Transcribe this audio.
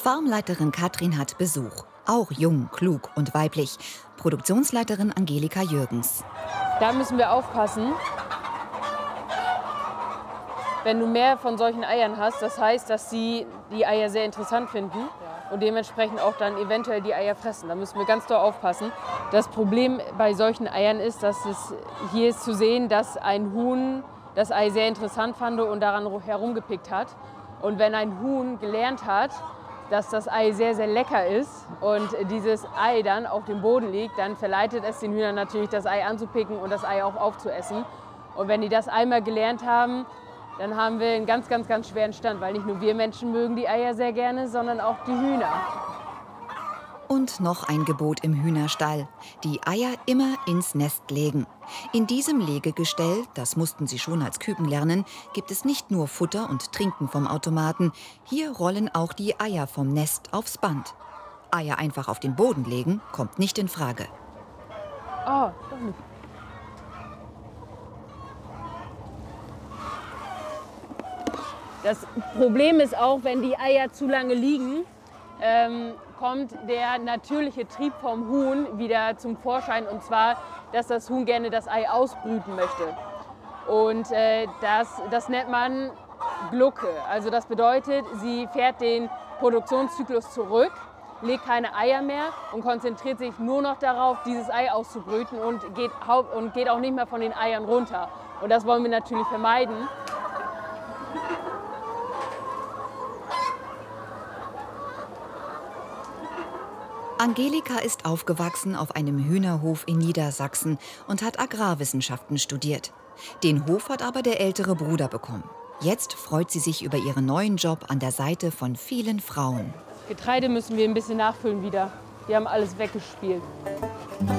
Farmleiterin Katrin hat Besuch. Auch jung, klug und weiblich. Produktionsleiterin Angelika Jürgens. Da müssen wir aufpassen. Wenn du mehr von solchen Eiern hast, das heißt, dass sie die Eier sehr interessant finden und dementsprechend auch dann eventuell die Eier fressen. Da müssen wir ganz doll aufpassen. Das Problem bei solchen Eiern ist, dass hier ist zu sehen, dass ein Huhn das Ei sehr interessant fand und daran herumgepickt hat. Und wenn ein Huhn gelernt hat, dass das Ei sehr, sehr lecker ist und dieses Ei dann auf dem Boden liegt, dann verleitet es den Hühnern natürlich, das Ei anzupicken und das Ei auch aufzuessen. Und wenn die das einmal gelernt haben, dann haben wir einen ganz, ganz, ganz schweren Stand, weil nicht nur wir Menschen mögen die Eier sehr gerne, sondern auch die Hühner. Und noch ein Gebot im Hühnerstall: die Eier immer ins Nest legen. In diesem Legegestell, das mussten sie schon als Küken lernen, gibt es nicht nur Futter und Trinken vom Automaten. Hier rollen auch die Eier vom Nest aufs Band. Eier einfach auf den Boden legen, kommt nicht in Frage. Oh, doch nicht. Das Problem ist auch, wenn die Eier zu lange liegen, kommt der natürliche Trieb vom Huhn wieder zum Vorschein. Und zwar, dass das Huhn gerne das Ei ausbrüten möchte. Und das nennt man Glucke. Also das bedeutet, sie fährt den Produktionszyklus zurück, legt keine Eier mehr und konzentriert sich nur noch darauf, dieses Ei auszubrüten und geht auch nicht mehr von den Eiern runter. Und das wollen wir natürlich vermeiden. Angelika ist aufgewachsen auf einem Hühnerhof in Niedersachsen und hat Agrarwissenschaften studiert. Den Hof hat aber der ältere Bruder bekommen. Jetzt freut sie sich über ihren neuen Job an der Seite von vielen Frauen. Getreide müssen wir ein bisschen nachfüllen wieder. Die haben alles weggespielt.